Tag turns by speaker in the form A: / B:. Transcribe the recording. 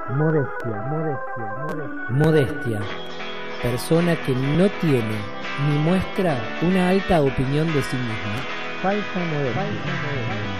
A: Modestia. Persona que no tiene ni muestra una alta opinión de sí misma.
B: Falsa modestia.